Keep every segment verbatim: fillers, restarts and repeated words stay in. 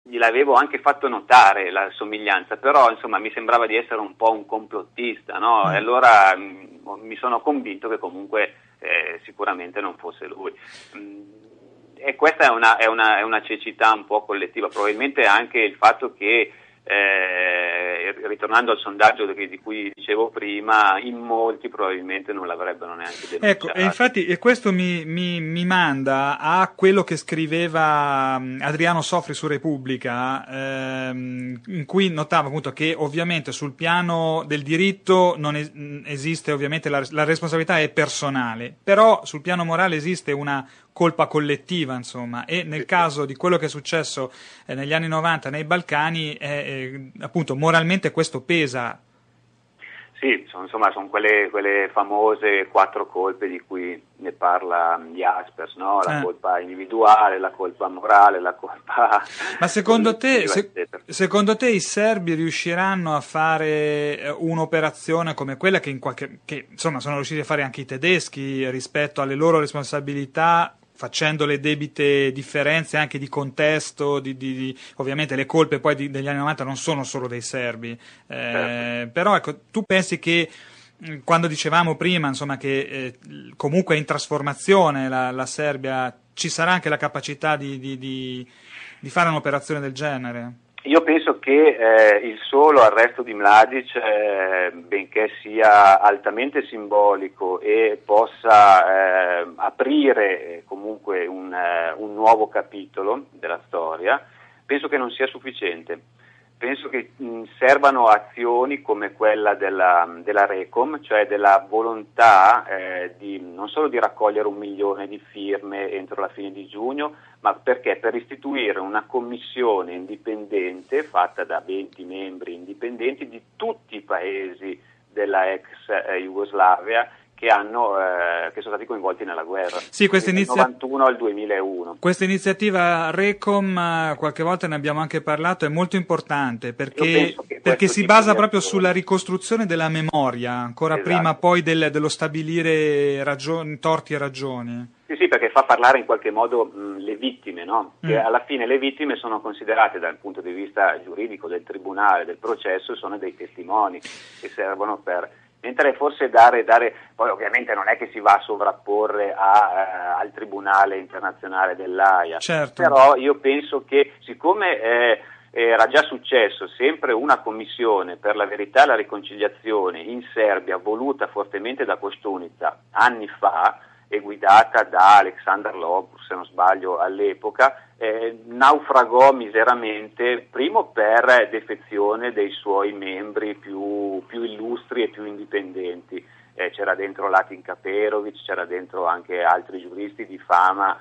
gliel'avevo anche fatto notare la somiglianza, però insomma mi sembrava di essere un po' un complottista, no? Mm. E allora mh, mi sono convinto che comunque eh, sicuramente non fosse lui. Mm, e questa è una, è, una, è una cecità un po' collettiva, probabilmente anche il fatto che Eh, ritornando al sondaggio di cui dicevo prima, in molti probabilmente non l'avrebbero neanche denunciato. Ecco, e infatti e questo mi, mi, mi manda a quello che scriveva Adriano Sofri su Repubblica, ehm, in cui notava appunto che ovviamente sul piano del diritto non es- esiste ovviamente la, la responsabilità è personale, però sul piano morale esiste una colpa collettiva, insomma, e nel caso di quello che è successo eh, negli anni novanta nei Balcani, eh, eh, appunto, moralmente questo pesa. Sì, sono, insomma, sono quelle, quelle famose quattro colpe di cui ne parla Jaspers, no? La eh. colpa individuale, la colpa morale, la colpa... Ma secondo te, se, secondo te i serbi riusciranno a fare un'operazione come quella che, in qualche, che insomma sono riusciti a fare anche i tedeschi rispetto alle loro responsabilità, facendo le debite differenze anche di contesto, di, di, di, ovviamente le colpe poi di, degli anni novanta non sono solo dei serbi, eh, certo. Però ecco, tu pensi che quando dicevamo prima insomma che eh, comunque è in trasformazione la, la Serbia, ci sarà anche la capacità di, di, di, di fare un'operazione del genere? Io penso che eh, il solo arresto di Mladic, eh, benché sia altamente simbolico e possa eh, aprire comunque un, eh, un nuovo capitolo della storia, penso che non sia sufficiente. Penso che mh, servano azioni come quella della, della Recom, cioè della volontà eh, di, non solo di raccogliere un milione di firme entro la fine di giugno, ma perché per istituire una commissione indipendente fatta da venti membri indipendenti di tutti i paesi della ex eh, Jugoslavia che hanno eh, che sono stati coinvolti nella guerra, sì, questa dal inizia... novantuno al duemilauno. Questa iniziativa Recom, qualche volta ne abbiamo anche parlato, è molto importante perché, perché si basa proprio sulla ricostruzione della memoria, ancora esatto. prima poi del, dello stabilire ragioni, torti e ragioni. Sì, sì, perché fa parlare in qualche modo mh, le vittime, no? Che mm. alla fine le vittime sono considerate dal punto di vista giuridico del tribunale, del processo, sono dei testimoni che servono per... Mentre forse dare, dare, poi ovviamente non è che si va a sovrapporre a, eh, al Tribunale Internazionale dell'Aia, certo. Però io penso che siccome eh, era già successo sempre una commissione per la verità e la riconciliazione in Serbia, voluta fortemente da Koštunica anni fa e guidata da Aleksandar Lopur, se non sbaglio all'epoca, eh, naufragò miseramente, primo per defezione dei suoi membri più, più illustri e più indipendenti, eh, c'era dentro Latin Kaperovic, c'era dentro anche altri giuristi di fama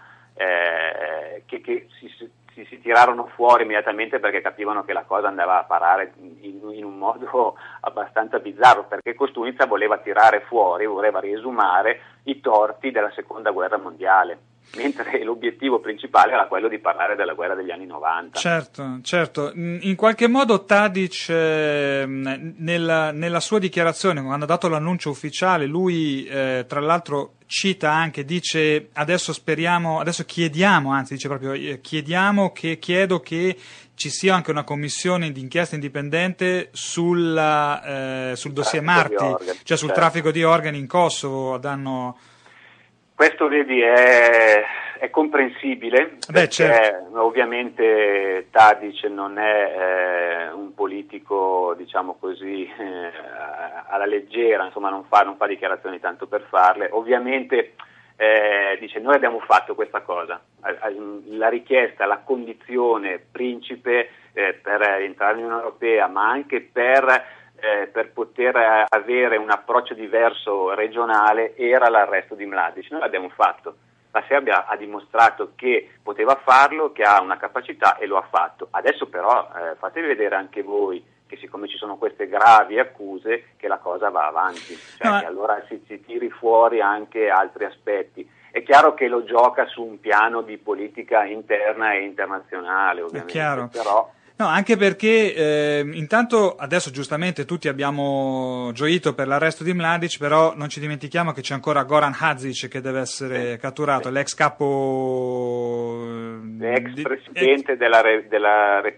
eh, che, che si, si, si tirarono fuori immediatamente perché capivano che la cosa andava a parare in, in un modo abbastanza bizzarro, perché Koštunica voleva tirare fuori, voleva riesumare i torti della seconda guerra mondiale, mentre l'obiettivo principale era quello di parlare della guerra degli anni novanta. Certo, certo. In qualche modo Tadic eh, nella, nella sua dichiarazione, quando ha dato l'annuncio ufficiale, lui eh, tra l'altro cita anche, dice adesso speriamo, adesso chiediamo, anzi dice proprio eh, chiediamo che, chiedo che ci sia anche una commissione d'inchiesta indipendente sulla, eh, sul dossier Marti, cioè sul certo. traffico di organi in Kosovo. Danno... Questo vedi è, è comprensibile, Beh, perché certo. ovviamente Tadic non è eh, un politico, diciamo così, eh, alla leggera, insomma non fa, non fa dichiarazioni tanto per farle. Ovviamente eh, dice noi abbiamo fatto questa cosa, la richiesta, la condizione principe eh, per entrare nell'Unione Europea, ma anche per Eh, per poter eh, avere un approccio diverso regionale era l'arresto di Mladic. Noi l'abbiamo fatto, la Serbia ha dimostrato che poteva farlo, che ha una capacità e lo ha fatto. Adesso però eh, fatevi vedere anche voi che siccome ci sono queste gravi accuse che la cosa va avanti, cioè no. che allora si, si tiri fuori anche altri aspetti. È chiaro che lo gioca su un piano di politica interna e internazionale, ovviamente, è chiaro. però No, anche perché eh, intanto adesso giustamente tutti abbiamo gioito per l'arresto di Mladic, però non ci dimentichiamo che c'è ancora Goran Hadžić che deve essere sì, catturato, sì. l'ex capo... L'ex presidente ex... della, della